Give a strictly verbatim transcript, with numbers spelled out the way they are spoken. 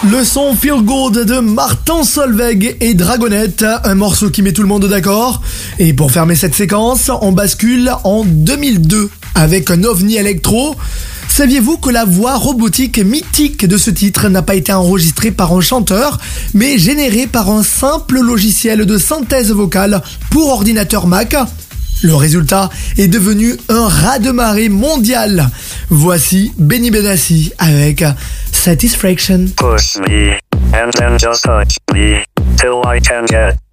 Le son Feel Good de Martin Solveig et Dragonette, un morceau qui met tout le monde d'accord. Et pour fermer cette séquence, on bascule en deux mille deux avec un ovni électro. Saviez-vous que la voix robotique mythique de ce titre n'a pas été enregistrée par un chanteur, mais générée par un simple logiciel de synthèse vocale pour ordinateur Mac ? Le résultat est devenu un raz-de-marée mondial. Voici Benny Benassi avec Satisfaction. Push me, and then just touch me, till I can get